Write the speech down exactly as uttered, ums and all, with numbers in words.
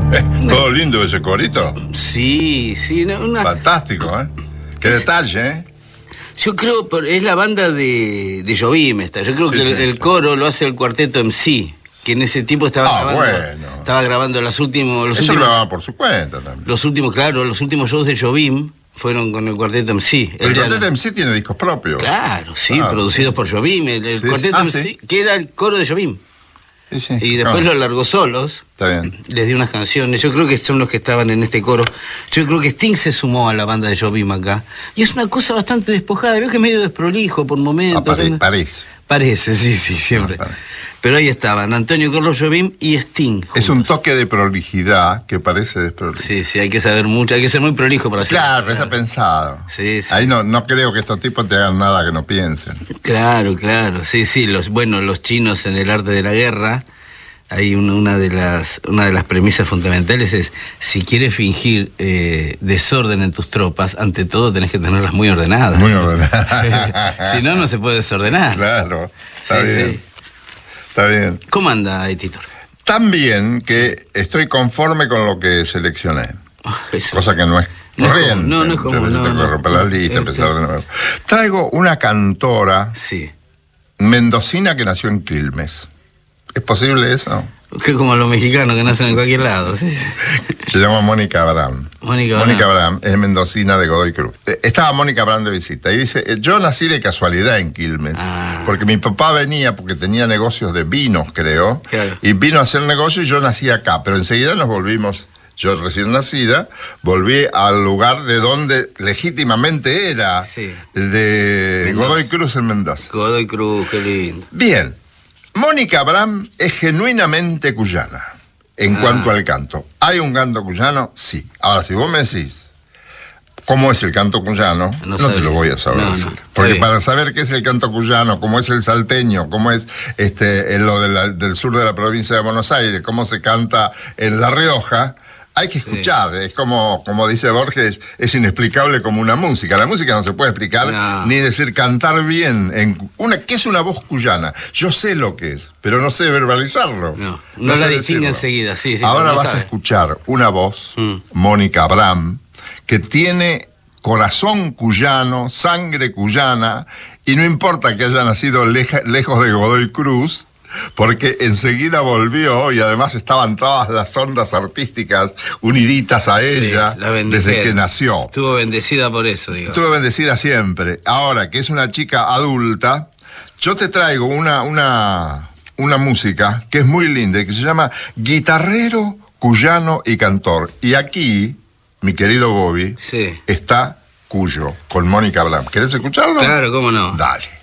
Todo lindo ese corito. Sí, sí. No, una... Fantástico, ¿eh? Qué detalle, ¿eh? Yo creo, es la banda de, de Jobim esta. Yo creo sí, que sí, el, el coro lo hace el cuarteto M C, que en ese tiempo estaba ah, grabando. Bueno. Estaba grabando los últimos. Los Eso últimos, lo grababa por su cuenta también. Los últimos, claro, los últimos shows de Jobim fueron con el cuarteto M C. El cuarteto M C tiene discos propios. Claro, sí, claro. producidos por Jobim. El, el sí, cuarteto ah, M C, sí. que era el coro de Jobim. Sí, sí, y después claro. lo largó solos. Está bien. Les dio unas canciones. Yo creo que son los que estaban en este coro. Yo creo que Sting se sumó a la banda de Jobim acá. Y es una cosa bastante despojada. Veo que es medio desprolijo por momentos. Ah, pare, parece. Parece, sí, sí, siempre. Ah, Pero ahí estaban Antonio Carlos Jobim y Sting. Juntos. Es un toque de prolijidad que parece desprolijo. Sí, sí, hay que saber mucho, hay que ser muy prolijo para hacer. Claro, claro, está pensado. Sí, sí. Ahí no, no creo que estos tipos te hagan nada que no piensen. Claro, claro, sí, sí. Los, bueno, los chinos en el arte de la guerra, hay una, una de las una de las premisas fundamentales es, si quieres fingir eh, desorden en tus tropas, ante todo tenés que tenerlas muy ordenadas. Muy ordenadas. Si no, no se puede desordenar. Claro, está sí, bien. Sí. Está bien. ¿Cómo anda, Editor? Tan bien que estoy conforme con lo que seleccioné. Oh, eso. Cosa que no es no corriente. No, no es como... Entonces, no, tengo no, que romper la lista, este... empezar de nuevo. Traigo una cantora sí. mendocina que nació en Quilmes. ¿Es posible eso? Que como los mexicanos que nacen en cualquier lado. ¿Sí? Se llama Mónica Abraham. Mónica Abraham. Mónica Abraham es mendocina de Godoy Cruz. Estaba Mónica Abraham de visita y dice, yo nací de casualidad en Quilmes, ah. porque mi papá venía porque tenía negocios de vinos, creo, claro. y vino a hacer negocio y yo nací acá, pero enseguida nos volvimos, yo recién nacida, volví al lugar de donde legítimamente era, sí. de Mendoza. Godoy Cruz en Mendoza. Godoy Cruz, qué lindo. Bien. Mónica Abraham es genuinamente cuyana en ah. cuanto al canto. ¿Hay un canto cuyano? Sí. Ahora, si vos me decís cómo es el canto cuyano, no, no te lo voy a saber no, decir. No. Porque para saber qué es el canto cuyano, cómo es el salteño, cómo es este, en lo de la, del sur de la provincia de Buenos Aires, cómo se canta en La Rioja, hay que escuchar. Sí. Es como, como dice Borges, es inexplicable como una música. La música no se puede explicar no. ni decir cantar bien. En una, ¿qué es una voz cuyana? Yo sé lo que es, pero no sé verbalizarlo. No, no, no la distingue enseguida. Sí, sí, Ahora no vas sabe. a escuchar una voz, mm. Mónica Abraham, que tiene corazón cuyano, sangre cuyana, y no importa que haya nacido leja, lejos de Godoy Cruz, porque enseguida volvió y además estaban todas las ondas artísticas uniditas a ella sí, desde que nació. Estuvo bendecida por eso, digo. Estuvo bendecida siempre. Ahora que es una chica adulta, yo te traigo una, una, una música que es muy linda y que se llama Guitarrero, Cuyano y Cantor. Y aquí, mi querido Bobby, sí. está Cuyo, con Mónica Abraham. ¿Querés escucharlo? Claro, cómo no. Dale.